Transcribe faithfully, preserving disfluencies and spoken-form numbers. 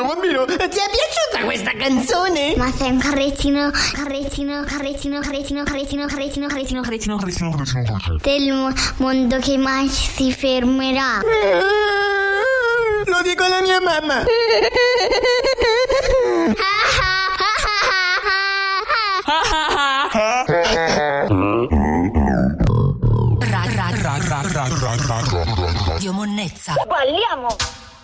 bambino, bambino, ti è piaciuta questa canzone? Ma sei un carrettino, carrettino, carrettino, carrettino, carrettino, carrettino, carrettino, carrettino, carrettino, carrettino del mo- mondo che mai si fermerà. Lo dico alla mia mamma. Radio Monnezza. Balliamo!